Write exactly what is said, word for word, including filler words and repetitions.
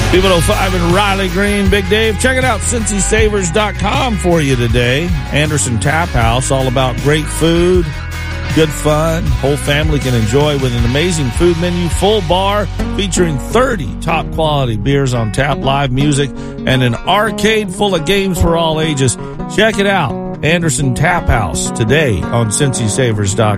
People oh five in Riley Green, Big Dave. Check it out, Cincy Savers dot com for you today. Anderson Tap House, all about great food, good fun. Whole family can enjoy with an amazing food menu, full bar featuring thirty top quality beers on tap, live music, and an arcade full of games for all ages. Check it out, Anderson Tap House, today on Cincy Savers dot